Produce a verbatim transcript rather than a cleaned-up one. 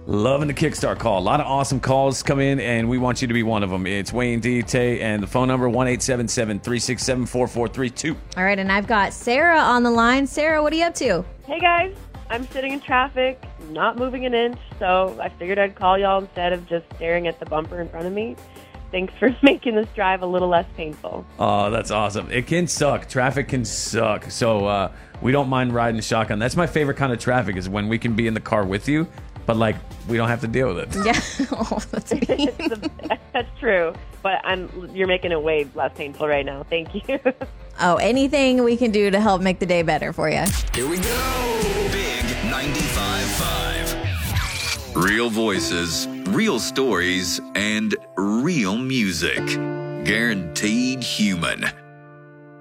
Loving the Kickstart call. A lot of awesome calls come in, and we want you to be one of them. It's Wayne D. Tay, and the phone number, one eight seven seven, three six seven, four four three two. All right, and I've got Sarah on the line. Sarah, what are you up to? Hey, guys. I'm sitting in traffic, not moving an inch, so I figured I'd call y'all instead of just staring at the bumper in front of me. Thanks for making this drive a little less painful. Oh, that's awesome. It can suck. Traffic can suck. So uh, we don't mind riding shotgun. That's my favorite kind of traffic, is when we can be in the car with you, but, like, we don't have to deal with it. Yeah. Oh, that's mean. That's true, but I'm you're making it way less painful right now. Thank you. Oh, anything we can do to help make the day better for you. Here we go. Big ninety-five point five. Real voices, real stories, and real music. Guaranteed human.